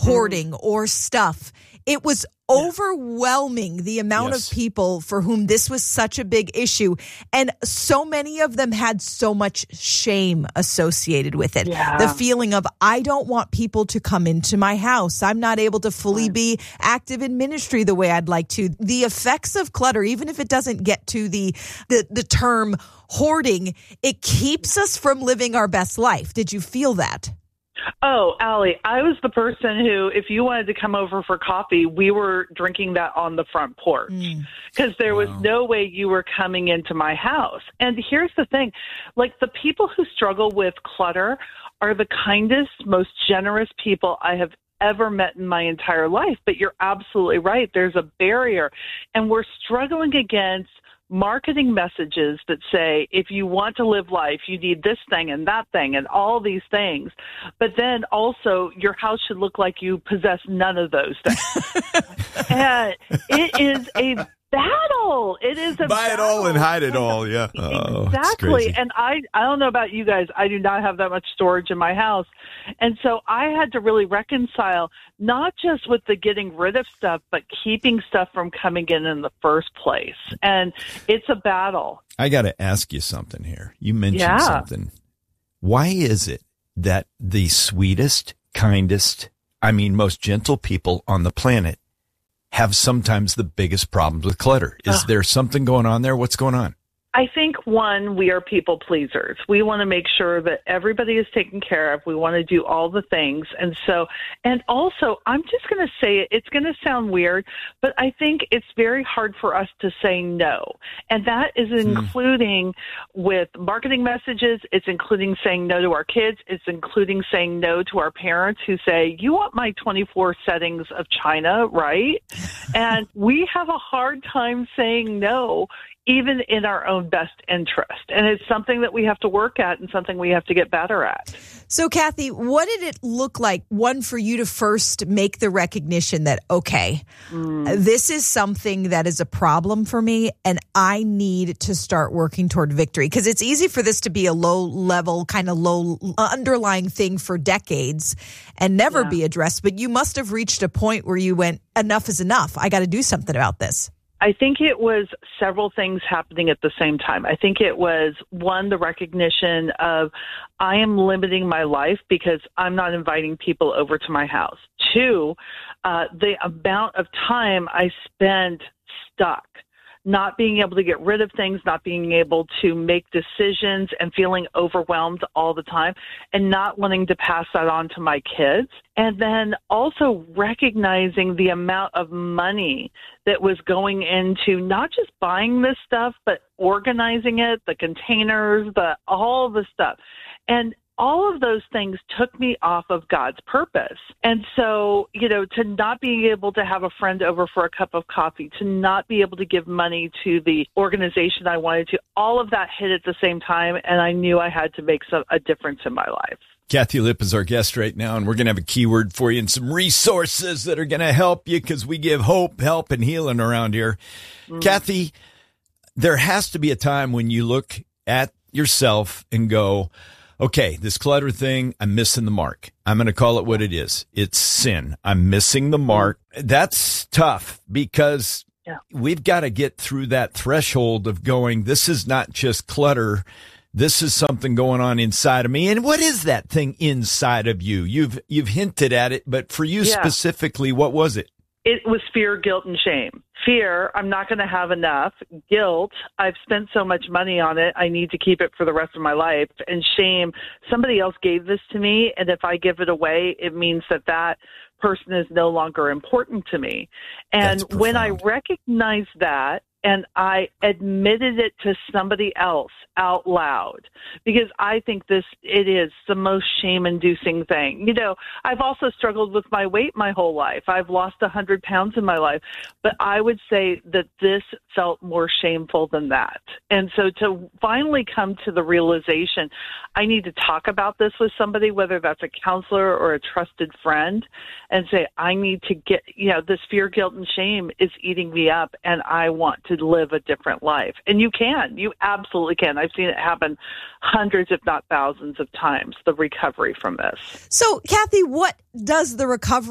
hoarding or stuff. It was overwhelming, the amount of people for whom this was such a big issue. And so many of them had so much shame associated with it. Yeah. The feeling of, I don't want people to come into my house. I'm not able to fully be active in ministry the way I'd like to. The effects of clutter, even if it doesn't get to the term hoarding, it keeps us from living our best life. Did you feel that? Oh, Allie, I was the person who, if you wanted to come over for coffee, we were drinking that on the front porch because there was no way you were coming into my house. And here's the thing, like the people who struggle with clutter are the kindest, most generous people I have ever met in my entire life. But you're absolutely right. There's a barrier, and we're struggling against marketing messages that say, if you want to live life, you need this thing and that thing and all these things. But then also your house should look like you possess none of those things. And it is a battle. It is a buy battle. It all and hide it all. Yeah. Exactly. And I don't know about you guys. I do not have that much storage in my house. And so I had to really reconcile not just with the getting rid of stuff, but keeping stuff from coming in the first place. And it's a battle. I got to ask you something here. You mentioned something. Why is it that the sweetest, kindest, most gentle people on the planet have sometimes the biggest problems with clutter? Is there something going on there? What's going on? I think, one, we are people pleasers. We want to make sure that everybody is taken care of. We want to do all the things. And also, I'm just going to say it. It's going to sound weird, but I think it's very hard for us to say no. And that is including with marketing messages. It's including saying no to our kids. It's including saying no to our parents who say, you want my 24 settings of China, right? And we have a hard time saying no, even in our own best interest. And it's something that we have to work at and something we have to get better at. So, Kathy, what did it look like, one, for you to first make the recognition that, okay, this is something that is a problem for me and I need to start working toward victory? Because it's easy for this to be a low-level, kind of low underlying thing for decades and never be addressed. But you must have reached a point where you went, enough is enough. I got to do something about this. I think it was several things happening at the same time. I think it was, one, the recognition of I am limiting my life because I'm not inviting people over to my house. Two, the amount of time I spent stuck, not being able to get rid of things, not being able to make decisions and feeling overwhelmed all the time and not wanting to pass that on to my kids. And then also recognizing the amount of money that was going into not just buying this stuff, but organizing it, the containers, all the stuff. And all of those things took me off of God's purpose. And so, to not being able to have a friend over for a cup of coffee, to not be able to give money to the organization I wanted to, all of that hit at the same time, and I knew I had to make a difference in my life. Kathy Lipp is our guest right now, and we're going to have a keyword for you and some resources that are going to help you because we give hope, help, and healing around here. Kathy, there has to be a time when you look at yourself and go, okay, this clutter thing, I'm missing the mark. I'm going to call it what it is. It's sin. I'm missing the mark. That's tough because we've got to get through that threshold of going, this is not just clutter. This is something going on inside of me. And what is that thing inside of you? You've hinted at it, but for you specifically, what was it? It was fear, guilt, and shame. Fear, I'm not going to have enough. Guilt, I've spent so much money on it, I need to keep it for the rest of my life. And shame, somebody else gave this to me, and if I give it away, it means that person is no longer important to me. And when I recognized that, and I admitted it to somebody else out loud, because I think it is the most shame-inducing thing. I've also struggled with my weight my whole life. I've lost 100 pounds in my life, but I would say that this felt more shameful than that. And so to finally come to the realization, I need to talk about this with somebody, whether that's a counselor or a trusted friend, and say, I need to get, this fear, guilt, and shame is eating me up, and I want to live a different life. And you absolutely can. I've seen it happen hundreds, if not thousands of times, the recovery from this. So, Kathy, what does the recovery